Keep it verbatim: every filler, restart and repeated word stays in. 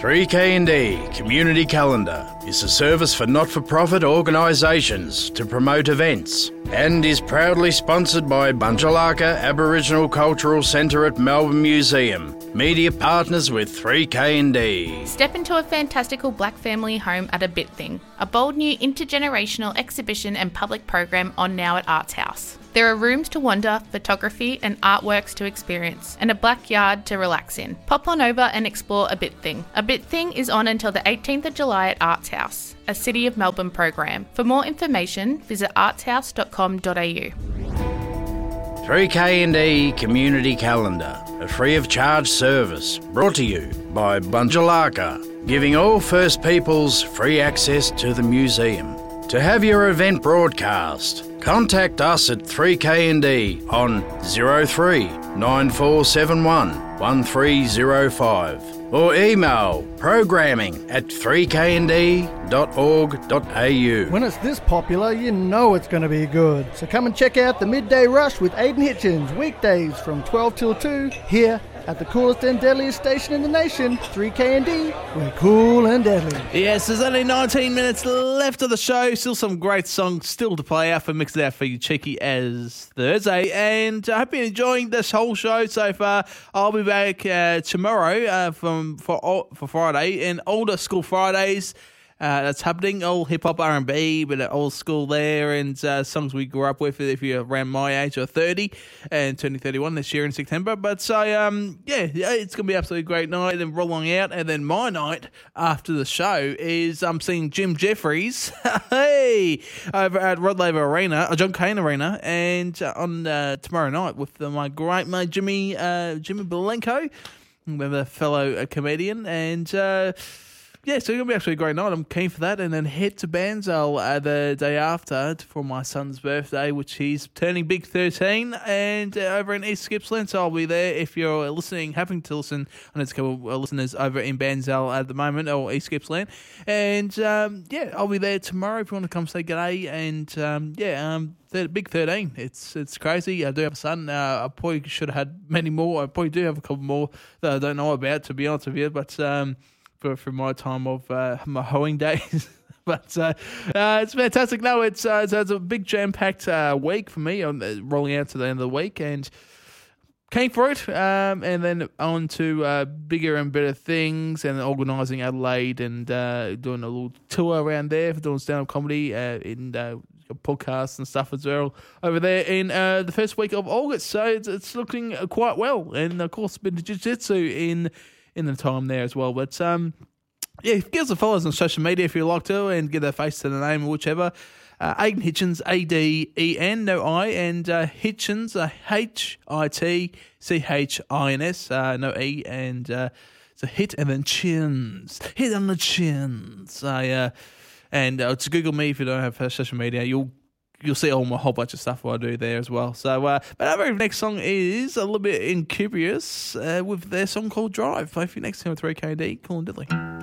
three K and D Community Calendar is a service for not-for-profit organisations to promote events and is proudly sponsored by Bunjalaka Aboriginal Cultural Centre at Melbourne Museum, media partners with three K and D. Step into a fantastical black family home at A Bit Thing, a bold new intergenerational exhibition and public program on now at Arts House. There are rooms to wander, photography and artworks to experience, and a backyard to relax in. Pop on over and explore A Bit Thing. A Bit Thing is on until the eighteenth of July at Arts House, a City of Melbourne program. For more information, visit artshouse dot com dot a u. three K and D Community Calendar, a free of charge service brought to you by Bunjalaka, giving all First Peoples free access to the museum. To have your event broadcast, contact us at three K and D on zero three nine four seven one one three zero five or email programming at three k and d dot org dot a u. When it's this popular, you know it's going to be good. So come and check out the Midday Rush with Aidan Hitchens, weekdays from twelve till two, here at the coolest and deadliest station in the nation, three K and D. We're cool and deadly. Yes, there's only nineteen minutes left of the show. Still some great songs still to play out for Mix It Out for you, cheeky as Thursday. And I hope you're enjoying this whole show so far. I'll be back uh, tomorrow uh, from for for Friday and Older School Fridays. Uh, that's happening, old hip-hop R and B, but old school there, and uh, songs we grew up with if you're around my age or thirty, and turning thirty-one this year in September. But so, um, yeah, it's going to be an absolutely great night, and rolling out. And then my night after the show is I'm um, seeing Jim Jeffries, hey, over at Rod Laver Arena, uh, John Cain Arena, and uh, on uh, tomorrow night with uh, my great mate Jimmy, uh, Jimmy Belenko, a fellow uh, comedian, and... Uh, Yeah, so it's going to be actually a great night. I'm keen for that. And then head to Banzel uh, the day after for my son's birthday, which he's turning big thirteen, and uh, over in East Gippsland. So I'll be there if you're listening, having to listen. I know there's a couple of listeners over in Banzel at the moment, or East Gippsland. And, um, yeah, I'll be there tomorrow if you want to come say g'day. And, um, yeah, um, big thirteen. It's it's crazy. I do have a son. Uh, I probably should have had many more. I probably do have a couple more that I don't know about, to be honest with you. But... Um, For, for my time of uh, my hoeing days. But uh, uh, it's fantastic. No, it's, uh, it's, it's a big jam-packed uh, week for me. I'm uh, rolling out to the end of the week and came for it. Um, and then on to uh, bigger and better things and organising Adelaide and uh, doing a little tour around there for doing stand-up comedy uh, in uh, podcasts and stuff as well over there in uh, the first week of August. So it's, it's looking quite well. And, of course, a bit of jiu-jitsu in... in the time there as well. But, um, yeah, give us a follow on social media if you like to and give a face to the name or whichever. Uh, Aidan Hitchens, A D E N, no I, and uh, Hitchens, uh, H I T C H I N S, uh, no E, and uh, it's a hit and then chins. Hit on the chins. I, uh, and uh, to Google me if you don't have uh, social media. You'll You'll see all my whole bunch of stuff I do there as well. So, uh, but our very next song is a little bit incurious uh, with their song called Drive. Play for you next time with three K D. Cool and diddly.